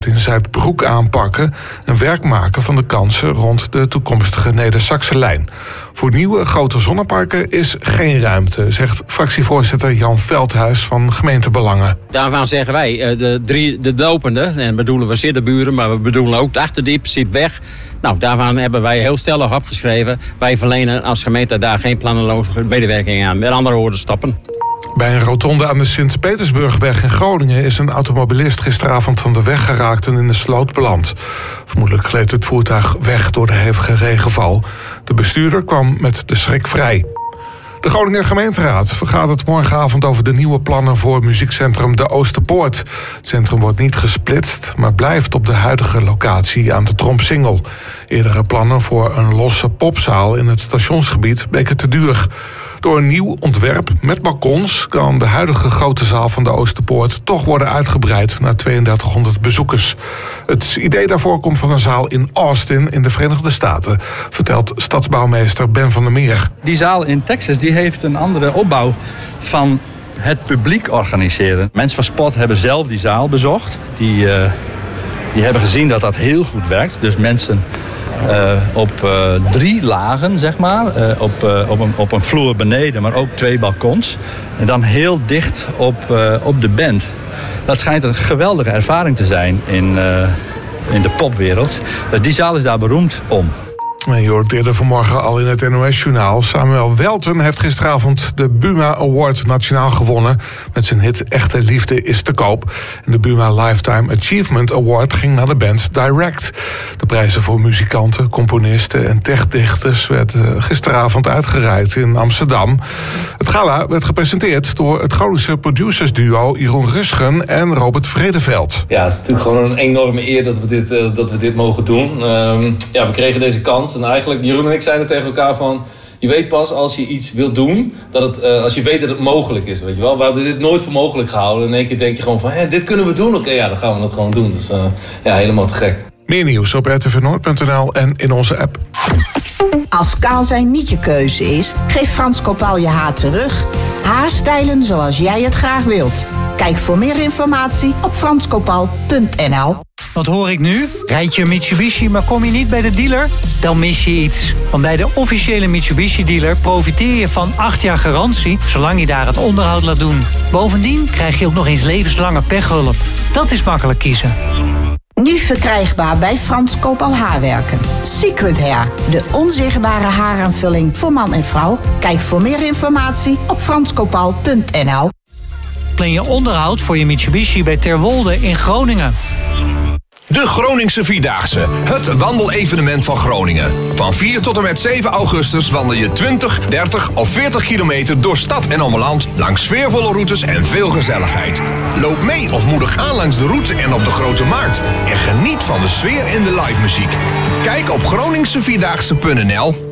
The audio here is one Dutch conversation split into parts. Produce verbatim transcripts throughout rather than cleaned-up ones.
in Zuidbroek aanpakken en werk maken van de kansen rond de toekomstige Neder-Saxe lijn. Voor nieuwe grote zonneparken is geen ruimte, zegt fractievoorzitter Jan Veldhuis van Gemeentebelangen. Daarvan zeggen wij, de, drie, de lopende, en bedoelen we Siddeburen, maar we bedoelen ook de achterdiep, Siepweg. Nou, daarvan hebben wij heel stellig opgeschreven. Wij verlenen als gemeente daar geen plannenloze medewerking aan. Met andere woorden, stappen. Bij een rotonde aan de Sint-Petersburgweg in Groningen is een automobilist gisteravond van de weg geraakt en in de sloot beland. Vermoedelijk gleed het voertuig weg door de hevige regenval. De bestuurder kwam met de schrik vrij. De Groninger gemeenteraad vergadert morgenavond over de nieuwe plannen voor muziekcentrum De Oosterpoort. Het centrum wordt niet gesplitst, maar blijft op de huidige locatie aan de Trompsingel. Eerdere plannen voor een losse popzaal in het stationsgebied bleken te duur. Door een nieuw ontwerp met balkons kan de huidige grote zaal van de Oosterpoort toch worden uitgebreid naar tweeëndertighonderd bezoekers. Het idee daarvoor komt van een zaal in Austin in de Verenigde Staten, vertelt stadsbouwmeester Ben van der Meer. Die zaal in Texas die heeft een andere opbouw van het publiek organiseren. Mensen van Spot hebben zelf die zaal bezocht. Die, uh, die hebben gezien dat dat heel goed werkt. Dus mensen Uh, op uh, drie lagen, zeg maar. Uh, op, uh, op, een, op een vloer beneden, maar ook twee balkons. En dan heel dicht op, uh, op de band. Dat schijnt een geweldige ervaring te zijn in, uh, in de popwereld. Dus die zaal is daar beroemd om. Je hoort eerder vanmorgen al in het N O S-journaal. Samuel Welten heeft gisteravond de Buma Award nationaal gewonnen. Met zijn hit Echte Liefde is te koop. En de Buma Lifetime Achievement Award ging naar de band Direct. De prijzen voor muzikanten, componisten en techdichters werden gisteravond uitgereikt in Amsterdam. Het gala werd gepresenteerd door het Groningse producersduo Jeroen Rusgen en Robert Vredeveld. Ja, het is natuurlijk gewoon een enorme eer dat we dit, uh, dat we dit mogen doen. Um, ja, we kregen deze kans. En eigenlijk, Jeroen en ik zeiden tegen elkaar van, je weet pas als je iets wilt doen, dat het, uh, als je weet dat het mogelijk is, weet je wel. We hadden dit nooit voor mogelijk gehouden. In één keer denk je gewoon van, hé, dit kunnen we doen. Oké, okay, ja, dan gaan we dat gewoon doen. Dus uh, ja, helemaal te gek. Meer nieuws op r t v noord punt n l en in onze app. Als kaal zijn niet je keuze is, geef Frans Kopaal je haar terug. Haarstijlen zoals jij het graag wilt. Kijk voor meer informatie op frans kopaal punt n l. Wat hoor ik nu? Rijd je een Mitsubishi, maar kom je niet bij de dealer? Dan mis je iets. Want bij de officiële Mitsubishi-dealer profiteer je van acht jaar garantie, zolang je daar het onderhoud laat doen. Bovendien krijg je ook nog eens levenslange pechhulp. Dat is makkelijk kiezen. Nu verkrijgbaar bij Frans Kopaal Haarwerken. Secret Hair, de onzichtbare haaraanvulling voor man en vrouw. Kijk voor meer informatie op frans kopaal punt n l. Plan je onderhoud voor je Mitsubishi bij Terwolde in Groningen. De Groningse Vierdaagse, het wandelevenement van Groningen. Van vier tot en met zeven augustus wandel je twintig, dertig of veertig kilometer door stad en omland langs sfeervolle routes en veel gezelligheid. Loop mee of moedig aan langs de route en op de Grote Markt. En geniet van de sfeer en de live muziek. Kijk op groningse vierdaagse punt n l.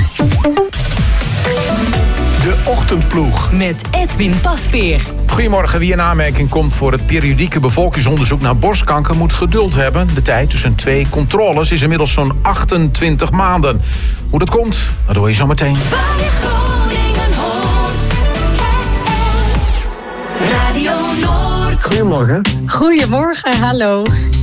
De Ochtendploeg. Met Edwin Pasveer. Goedemorgen, wie in aanmerking komt voor het periodieke bevolkingsonderzoek naar borstkanker moet geduld hebben. De tijd tussen twee controles is inmiddels zo'n achtentwintig maanden. Hoe dat komt, dat hoor je zo meteen. Radio Noord. Goedemorgen. Goedemorgen, hallo.